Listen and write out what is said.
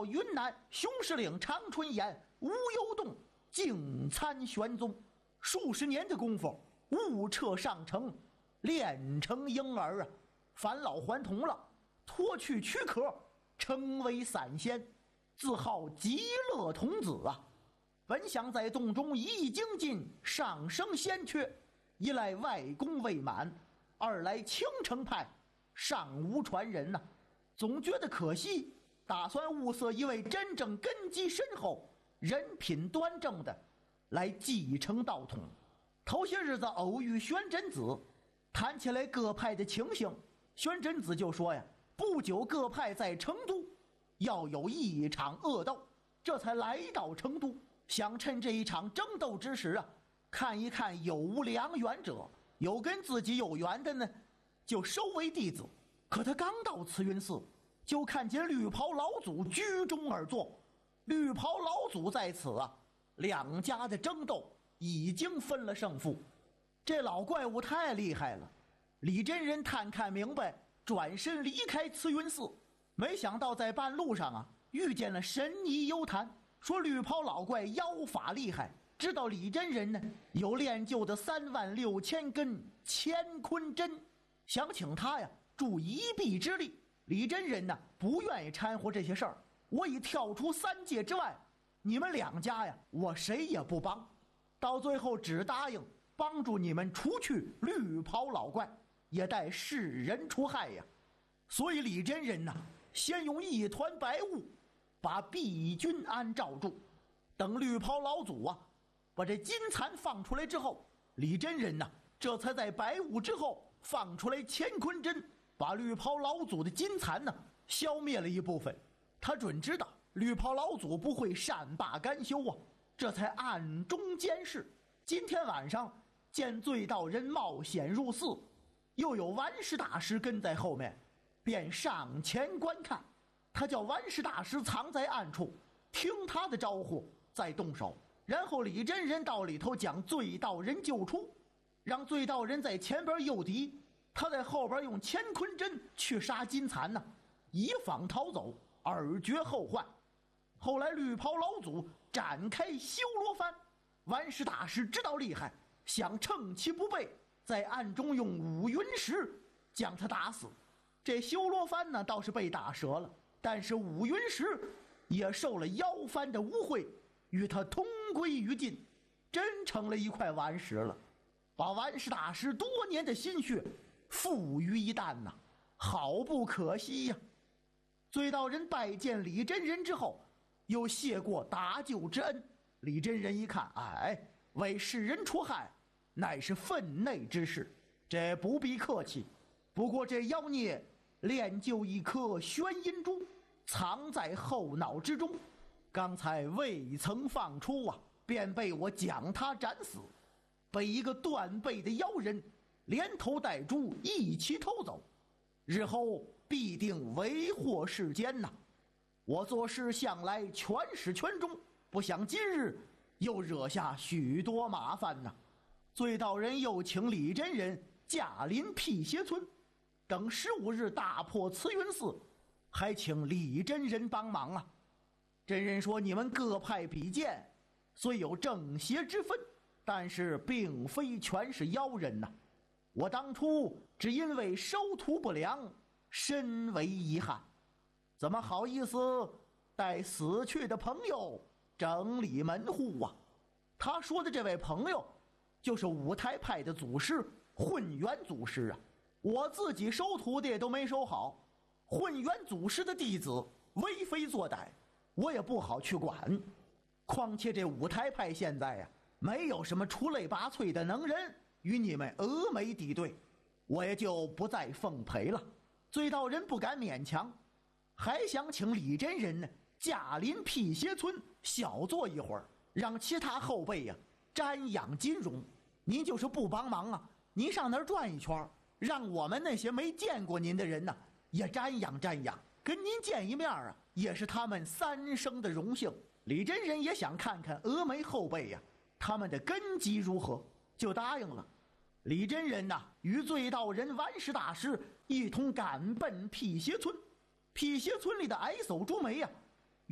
到云南雄狮岭长春岩无忧洞径参玄宗，数十年的功夫，悟彻上乘，练成婴儿啊，返老还童了，脱去躯壳，成为散仙，自号极乐童子啊。本想在洞中一精进，上升仙阙，一来外功未满，二来青城派尚无传人呐，总觉得可惜，打算物色一位真正根基深厚、人品端正的来继承道统。头些日子偶遇玄真子，谈起来各派的情形，玄真子就说呀，不久各派在成都要有一场恶斗，这才来到成都，想趁这一场争斗之时啊，看一看有无良缘者，有跟自己有缘的呢，就收为弟子。可他刚到慈云寺，就看见绿袍老祖居中而坐。绿袍老祖在此啊，两家的争斗已经分了胜负。这老怪物太厉害了，李真人探看明白，转身离开慈云寺。没想到在半路上啊，遇见了神尼幽坛，说绿袍老怪妖法厉害，知道李真人呢有练就的36000根乾坤针，想请他呀助一臂之力。李真人呢不愿意掺和这些事儿，我已跳出3界之外，你们两家呀我谁也不帮，到最后只答应帮助你们除去绿袍老怪，也待世人除害呀。所以李真人呢先用一团白雾把毕君安罩住，等绿袍老祖啊把这金蚕放出来之后，李真人呢这才在白雾之后放出来乾坤针，把绿袍老祖的金蚕呢消灭了一部分。他准知道绿袍老祖不会善罢甘休啊，这才暗中监视。今天晚上见醉道人冒险入寺，又有顽石大师跟在后面，便上前观看。他叫顽石大师藏在暗处，听他的招呼再动手。然后李真人到里头将醉道人救出，让醉道人在前边诱敌，他在后边用乾坤针去杀金蚕呢，以防逃走，尔绝后患。后来绿袍老祖展开修罗幡，顽石大师知道厉害，想趁其不备，在暗中用五云石将他打死。这修罗幡呢倒是被打折了，但是五云石也受了妖幡的污秽，与他同归于尽，真成了一块顽石了，把顽石大师多年的心血付于一旦呐，好不可惜呀。醉道人拜见李真人之后，又谢过搭救之恩。李真人一看，哎，为世人除害乃是分内之事，这不必客气。不过这妖孽练就一颗玄阴珠，藏在后脑之中，刚才未曾放出啊，便被我将他斩死，被一个断背的妖人连头带珠一起偷走，日后必定为祸世间呐。我做事向来全始全终，不想今日又惹下许多麻烦呐。醉道人又请李真人驾临辟邪村，等15日大破慈云寺，还请李真人帮忙啊。真人说，你们各派比剑，虽有正邪之分，但是并非全是妖人呐。我当初只因为收徒不良，深为遗憾，怎么好意思带死去的朋友整理门户啊？他说的这位朋友就是五台派的祖师混元祖师啊。我自己收徒弟都没收好，混元祖师的弟子为非作歹，我也不好去管。况且这五台派现在呀，没有什么出类拔萃的能人与你们峨眉敌对，我也就不再奉陪了。醉道人不敢勉强，还想请李真人呢驾临辟邪村小坐一会儿，让其他后辈呀瞻仰金容。您就是不帮忙啊，您上那儿转一圈，让我们那些没见过您的人呢也瞻仰瞻仰，跟您见一面啊，也是他们3生的荣幸。李真人也想看看峨眉后辈呀，他们的根基如何，就答应了。李真人呐，与醉道人顽石大师一同赶奔辟邪村。辟邪村里的矮叟朱梅呀，